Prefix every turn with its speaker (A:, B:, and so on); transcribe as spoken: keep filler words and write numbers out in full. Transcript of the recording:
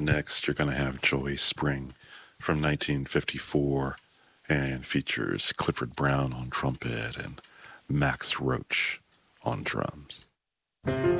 A: next, you're going to have Joy Spring from nineteen fifty-four and features Clifford Brown on trumpet and Max Roach on drums.